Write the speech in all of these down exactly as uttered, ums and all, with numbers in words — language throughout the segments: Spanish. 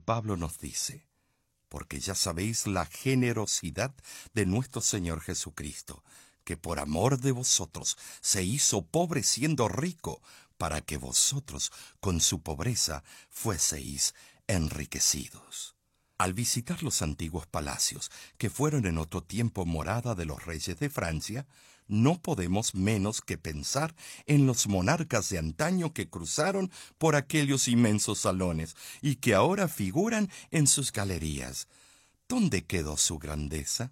Pablo nos dice: porque ya sabéis la generosidad de nuestro Señor Jesucristo, que por amor de vosotros se hizo pobre siendo rico, para que vosotros con su pobreza fueseis enriquecidos. Al visitar los antiguos palacios, que fueron en otro tiempo morada de los reyes de Francia, no podemos menos que pensar en los monarcas de antaño que cruzaron por aquellos inmensos salones y que ahora figuran en sus galerías. ¿Dónde quedó su grandeza?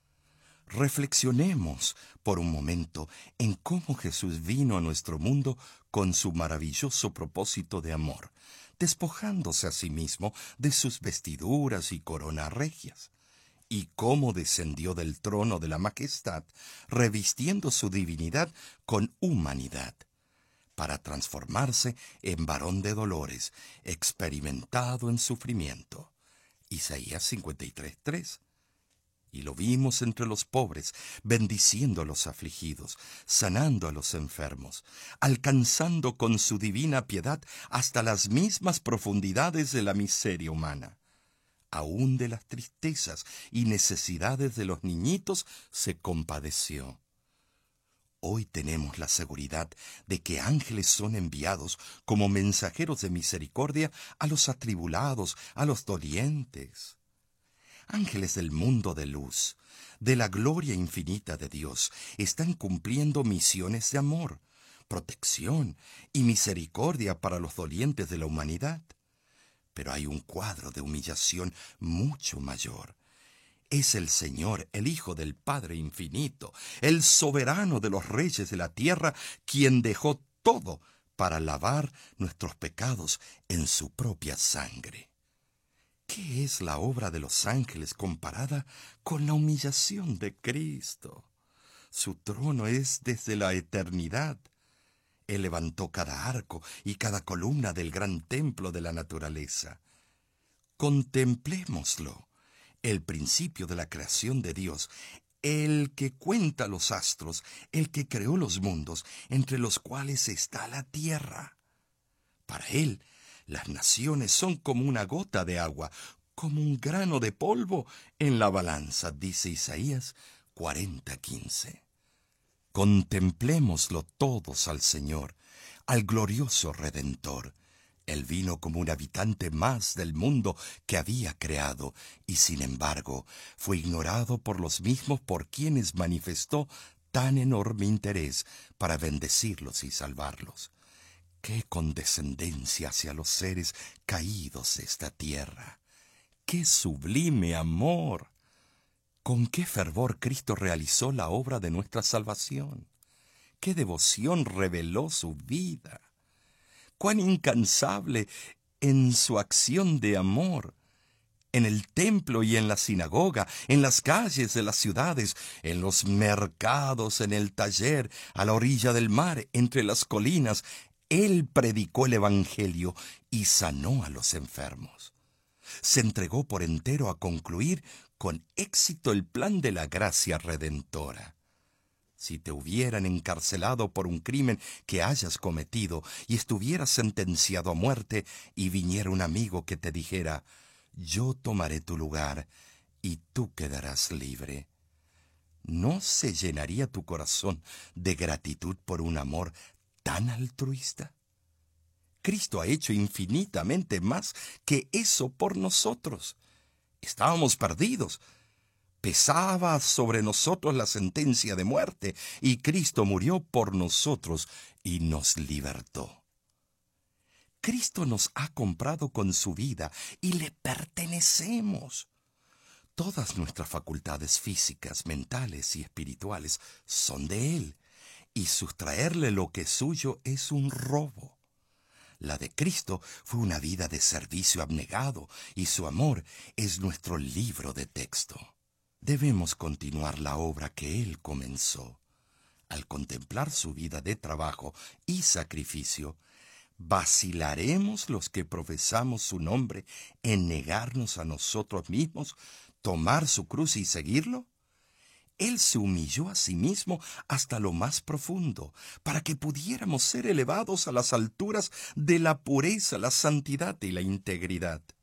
Reflexionemos por un momento en cómo Jesús vino a nuestro mundo con su maravilloso propósito de amor, despojándose a sí mismo de sus vestiduras y coronas regias, y cómo descendió del trono de la majestad, revistiendo su divinidad con humanidad, para transformarse en varón de dolores, experimentado en sufrimiento. Isaías cincuenta y tres, tres. Y lo vimos entre los pobres, bendiciendo a los afligidos, sanando a los enfermos, alcanzando con su divina piedad hasta las mismas profundidades de la miseria humana. Aún de las tristezas y necesidades de los niñitos se compadeció. Hoy tenemos la seguridad de que ángeles son enviados como mensajeros de misericordia a los atribulados, a los dolientes. Ángeles del mundo de luz, de la gloria infinita de Dios, están cumpliendo misiones de amor, protección y misericordia para los dolientes de la humanidad. Pero hay un cuadro de humillación mucho mayor. Es el Señor, el Hijo del Padre Infinito, el soberano de los reyes de la tierra, quien dejó todo para lavar nuestros pecados en su propia sangre. ¿Qué es la obra de los ángeles comparada con la humillación de Cristo? Su trono es desde la eternidad. Él levantó cada arco y cada columna del gran templo de la naturaleza. Contemplémoslo, el principio de la creación de Dios, el que cuenta los astros, el que creó los mundos, entre los cuales está la tierra. Para Él, las naciones son como una gota de agua, como un grano de polvo en la balanza, dice Isaías cuarenta, quince. Contemplémoslo todos al Señor, al glorioso Redentor. Él vino como un habitante más del mundo que había creado, y sin embargo fue ignorado por los mismos por quienes manifestó tan enorme interés para bendecirlos y salvarlos. ¡Qué condescendencia hacia los seres caídos de esta tierra! ¡Qué sublime amor! Con qué fervor Cristo realizó la obra de nuestra salvación. ¡Qué devoción reveló su vida! ¡Cuán incansable en su acción de amor! En el templo y en la sinagoga, en las calles de las ciudades, en los mercados, en el taller, a la orilla del mar, entre las colinas, Él predicó el Evangelio y sanó a los enfermos. Se entregó por entero a concluir con éxito el plan de la gracia redentora. Si te hubieran encarcelado por un crimen que hayas cometido y estuvieras sentenciado a muerte y viniera un amigo que te dijera: yo tomaré tu lugar y tú quedarás libre, ¿no se llenaría tu corazón de gratitud por un amor tan altruista? Cristo ha hecho infinitamente más que eso por nosotros. Estábamos perdidos. Pesaba sobre nosotros la sentencia de muerte, y Cristo murió por nosotros y nos libertó. Cristo nos ha comprado con su vida y le pertenecemos. Todas nuestras facultades físicas, mentales y espirituales son de Él, y sustraerle lo que es suyo es un robo. La de Cristo fue una vida de servicio abnegado, y su amor es nuestro libro de texto. Debemos continuar la obra que Él comenzó. Al contemplar su vida de trabajo y sacrificio, ¿vacilaremos los que profesamos su nombre en negarnos a nosotros mismos, tomar su cruz y seguirlo? Él se humilló a sí mismo hasta lo más profundo, para que pudiéramos ser elevados a las alturas de la pureza, la santidad y la integridad.